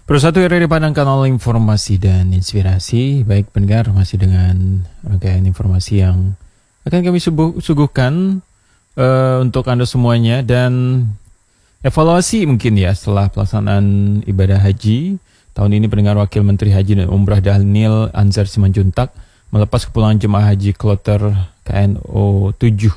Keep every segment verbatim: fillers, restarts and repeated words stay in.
Persatu R R Padang, kanal informasi dan inspirasi. Baik pendengar, masih dengan rangkaian informasi yang akan kami subuh, suguhkan uh, untuk Anda semuanya. Dan evaluasi mungkin ya setelah pelaksanaan ibadah haji tahun ini, pendengar, Wakil Menteri Haji dan Umrah Dhanil Anzar Simanjuntak melepas kepulangan jemaah haji kloter K N O tujuh.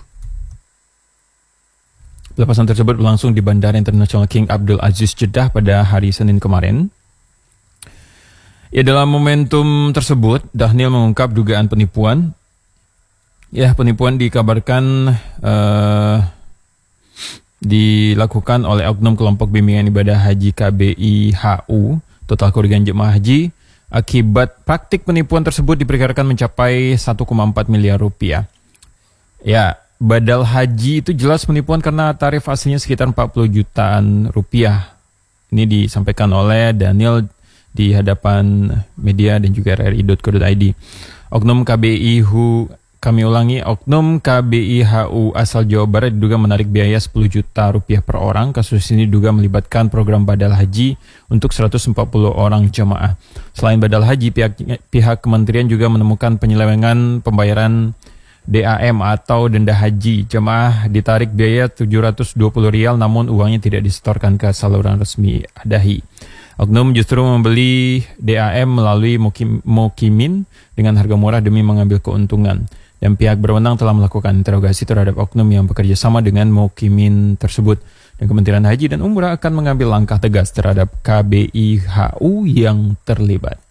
Pelepasan tersebut berlangsung di Bandara Internasional King Abdul Aziz Jeddah pada hari Senin kemarin. Ya, dalam momentum tersebut, Dhanil mengungkap dugaan penipuan. Ya, penipuan dikabarkan uh, dilakukan oleh oknum kelompok bimbingan ibadah haji K B I H U. Total kerugian jemaah haji akibat praktik penipuan tersebut diperkirakan mencapai satu koma empat miliar rupiah. Ya, badal haji itu jelas penipuan karena tarif aslinya sekitar empat puluh jutaan rupiah. Ini disampaikan oleh Dhanil di hadapan media dan juga r r i dot co dot i d. Oknum K B I H U, kami ulangi, Oknum K B I H U asal Jawa Barat diduga menarik biaya sepuluh juta rupiah per orang. Kasus ini diduga melibatkan program badal haji untuk seratus empat puluh orang jemaah. Selain badal haji, pihak, pihak kementerian juga menemukan penyelewengan pembayaran D A M atau denda haji. Jemaah ditarik biaya tujuh ratus dua puluh rial namun uangnya tidak disetorkan ke saluran resmi Adahi. Oknum justru membeli D A M melalui Mukim, Mukimin dengan harga murah demi mengambil keuntungan. Dan pihak berwenang telah melakukan interogasi terhadap oknum yang bekerja sama dengan Mukimin tersebut. Dan Kementerian Haji dan Umrah akan mengambil langkah tegas terhadap K B I H U yang terlibat.